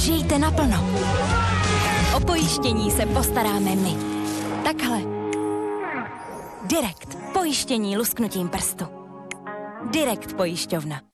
Žijte naplno. O pojištění se postaráme my. Takhle. Direkt. Pojištění lusknutím prstu. Direkt pojišťovna.